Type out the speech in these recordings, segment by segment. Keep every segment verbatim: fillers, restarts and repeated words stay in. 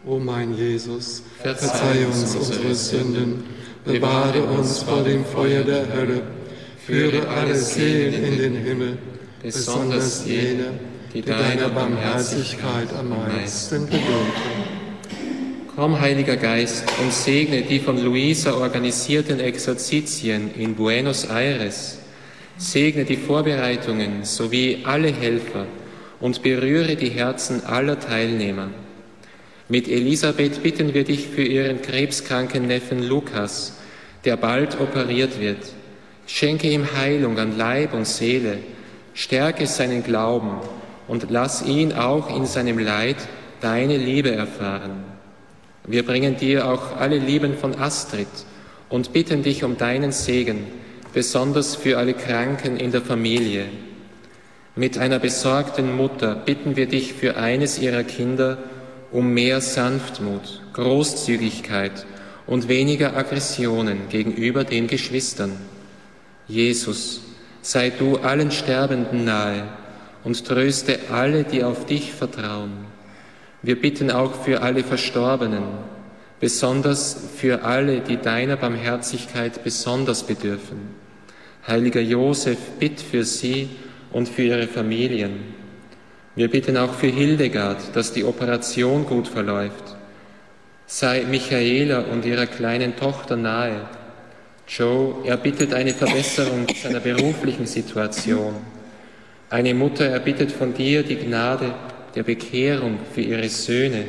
O mein Jesus, verzeih uns unsere Sünden, bewahre uns vor dem Feuer der Hölle, führe alle Seelen in den Himmel, besonders jene, die deiner Barmherzigkeit am meisten bedürfen. Komm, Heiliger Geist, und segne die von Luisa organisierten Exerzitien in Buenos Aires. Segne die Vorbereitungen sowie alle Helfer und berühre die Herzen aller Teilnehmer. Mit Elisabeth bitten wir dich für ihren krebskranken Neffen Lukas, der bald operiert wird. Schenke ihm Heilung an Leib und Seele, stärke seinen Glauben und lass ihn auch in seinem Leid deine Liebe erfahren. Wir bringen dir auch alle Lieben von Astrid und bitten dich um deinen Segen, besonders für alle Kranken in der Familie. Mit einer besorgten Mutter bitten wir dich für eines ihrer Kinder um mehr Sanftmut, Großzügigkeit und weniger Aggressionen gegenüber den Geschwistern. Jesus, sei du allen Sterbenden nahe und tröste alle, die auf dich vertrauen. Wir bitten auch für alle Verstorbenen, besonders für alle, die deiner Barmherzigkeit besonders bedürfen. Heiliger Josef, bitt für sie und für ihre Familien. Wir bitten auch für Hildegard, dass die Operation gut verläuft. Sei Michaela und ihrer kleinen Tochter nahe. Joe erbittet eine Verbesserung seiner beruflichen Situation. Eine Mutter erbittet von dir die Gnade der Bekehrung für ihre Söhne.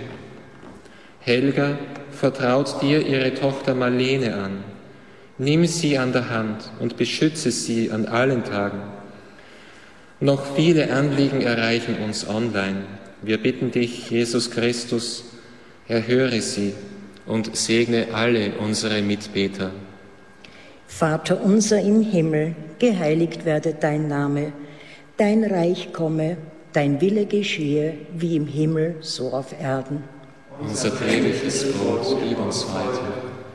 Helga vertraut dir ihre Tochter Marlene an. Nimm sie an der Hand und beschütze sie an allen Tagen. Noch viele Anliegen erreichen uns online. Wir bitten dich, Jesus Christus, erhöre sie und segne alle unsere Mitbeter. Vater unser im Himmel, geheiligt werde dein Name. Dein Reich komme, dein Wille geschehe, wie im Himmel, so auf Erden. Unser tägliches Brot gib uns heute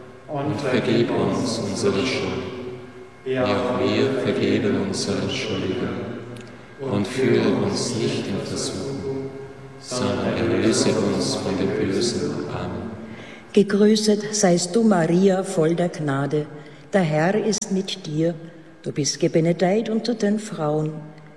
und vergib uns unsere Schuld, wie auch wir vergeben unseren Schuldigern. Und führe uns nicht in Versuchung, sondern erlöse uns von dem Bösen. Amen. Gegrüßet seist du, Maria, voll der Gnade. Der Herr ist mit dir. Du bist gebenedeit unter den Frauen.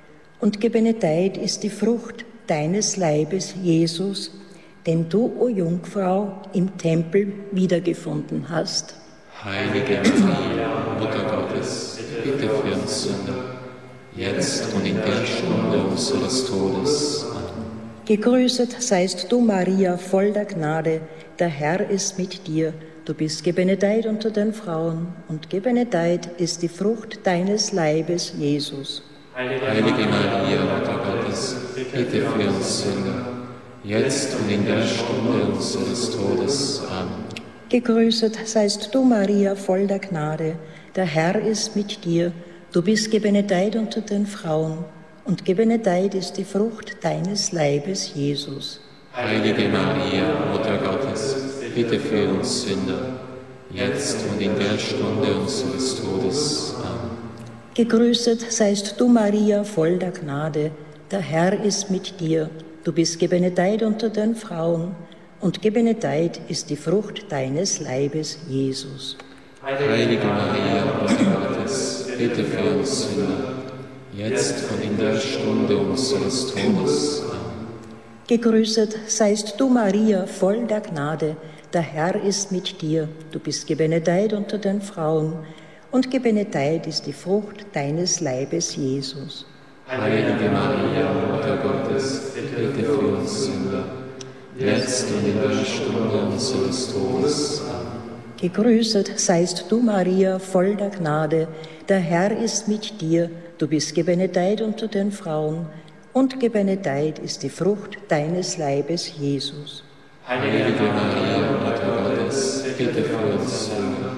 Und gebenedeit ist die Frucht deines Leibes, Jesus, den du, o Jungfrau, im Tempel wiedergefunden hast. Heilige Maria, Mutter Gottes, bitte für uns Sünder, jetzt und in der Stunde unseres Todes. Amen. Gegrüßet seist du, Maria, voll der Gnade. Der Herr ist mit dir. Du bist gebenedeit unter den Frauen, und gebenedeit ist die Frucht deines Leibes, Jesus. Heilige Maria, Mutter Gottes, bitte für uns Sünder, jetzt und in der Stunde unseres Todes. Amen. Gegrüßet seist du, Maria, voll der Gnade. Der Herr ist mit dir. Du bist gebenedeit unter den Frauen, und gebenedeit ist die Frucht deines Leibes, Jesus. Heilige Maria, Mutter Gottes, bitte für uns Sünder, jetzt und in der Stunde unseres Todes. Amen. Gegrüßet seist du, Maria, voll der Gnade. Der Herr ist mit dir. Du bist gebenedeit unter den Frauen, und gebenedeit ist die Frucht deines Leibes, Jesus. Heilige Maria, Mutter Gottes, bitte für uns Sünder, jetzt und in der Stunde unseres Todes. Amen. Gegrüßet seist du, Maria, voll der Gnade. Der Herr ist mit dir. Du bist gebenedeit unter den Frauen, und gebenedeit ist die Frucht deines Leibes, Jesus. Heilige Maria, Mutter Gottes, bitte für uns Sünder, jetzt und in der Stunde unseres Todes. Amen. Gegrüßet seist du, Maria, voll der Gnade. Der Herr ist mit dir. Du bist gebenedeit unter den Frauen, und gebenedeit ist die Frucht deines Leibes, Jesus. Heilige Maria, Mutter Gottes, bitte für uns Sünder,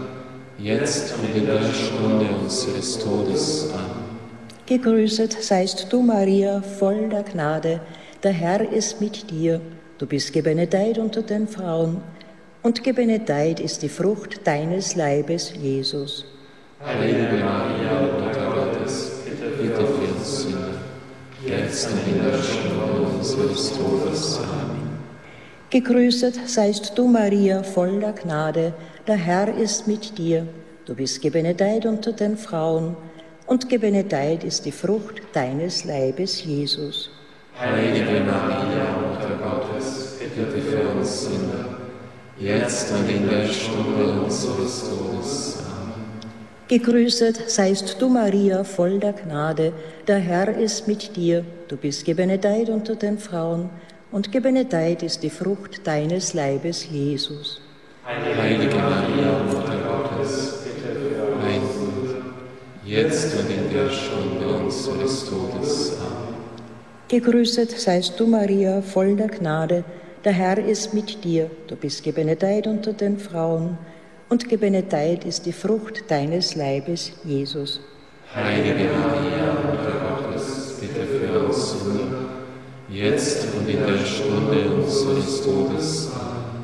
jetzt und in der Stunde unseres Todes. Amen. Gegrüßet seist du, Maria, voll der Gnade. Der Herr ist mit dir. Du bist gebenedeit unter den Frauen, und gebenedeit ist die Frucht deines Leibes, Jesus. Heilige Maria, Mutter Gottes, bitte für uns Sünder, jetzt und in der Stunde unseres Todes. Amen. Gegrüßet seist du, Maria, voll der Gnade, der Herr ist mit dir. Du bist gebenedeit unter den Frauen, und gebenedeit ist die Frucht deines Leibes, Jesus. Heilige Maria, Mutter Gottes, bitte für uns Sünder, jetzt und in der Stunde unseres Todes. Amen. Gegrüßet seist du, Maria, voll der Gnade, der Herr ist mit dir. Du bist gebenedeit unter den Frauen, und gebenedeit ist die Frucht deines Leibes, Jesus. Heilige Maria, Mutter Gottes, bitte für uns, jetzt und in der Stunde unseres Todes. Amen. Gegrüßet seist du, Maria, voll der Gnade, der Herr ist mit dir. Du bist gebenedeit unter den Frauen, und gebenedeit ist die Frucht deines Leibes, Jesus. Heilige Maria, Mutter Gottes, bitte für uns Sünder, jetzt und in der Stunde unseres Todes. Amen.